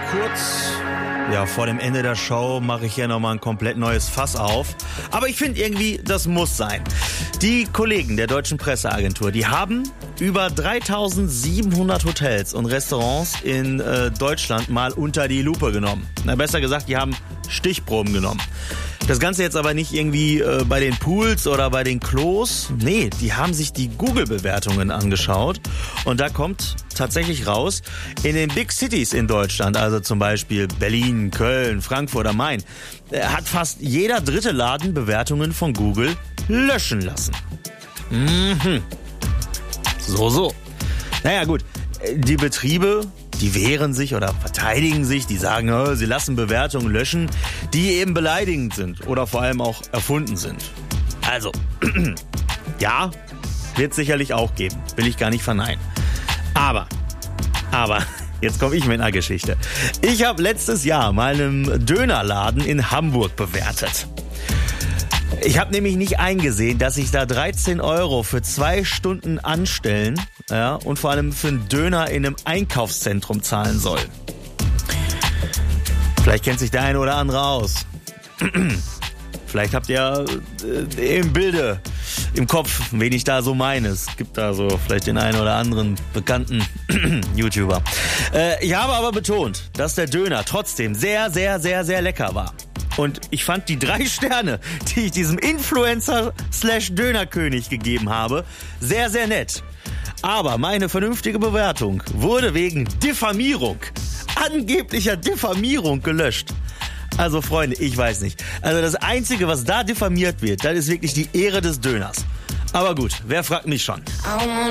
kurz vor dem Ende der Show mache ich hier nochmal ein komplett neues Fass auf. Aber ich finde irgendwie, das muss sein. Die Kollegen der Deutschen Presseagentur, die haben über 3700 Hotels und Restaurants in Deutschland mal unter die Lupe genommen. Na, besser gesagt, die haben Stichproben genommen. Das Ganze jetzt aber nicht irgendwie bei den Pools oder bei den Klos. Nee, die haben sich die Google-Bewertungen angeschaut. Und da kommt tatsächlich raus, in den Big Cities in Deutschland, also zum Beispiel Berlin, Köln, Frankfurt am Main, hat fast jeder dritte Laden Bewertungen von Google löschen lassen. So. Naja gut, die Betriebe, die wehren sich oder verteidigen sich, die sagen, sie lassen Bewertungen löschen, die eben beleidigend sind oder vor allem auch erfunden sind. Also, ja, wird sicherlich auch geben, will ich gar nicht verneinen. Aber, jetzt komme ich mit einer Geschichte. Ich habe letztes Jahr mal einen Dönerladen in Hamburg bewertet. Ich habe nämlich nicht eingesehen, dass ich da 13 € für 2 Stunden anstellen und vor allem für einen Döner in einem Einkaufszentrum zahlen soll. Vielleicht kennt sich der eine oder andere aus. Vielleicht habt ihr im Bilde, im Kopf, wen ich da so meine. Es gibt da so vielleicht den einen oder anderen bekannten YouTuber. Ich habe aber betont, dass der Döner trotzdem sehr, sehr, sehr, sehr lecker war. Und ich fand die 3 Sterne, die ich diesem Influencer/Dönerkönig gegeben habe, sehr, sehr nett. Aber meine vernünftige Bewertung wurde wegen Diffamierung, angeblicher Diffamierung gelöscht. Also Freunde, ich weiß nicht. Also das Einzige, was da diffamiert wird, das ist wirklich die Ehre des Döners. Aber gut, wer fragt mich schon?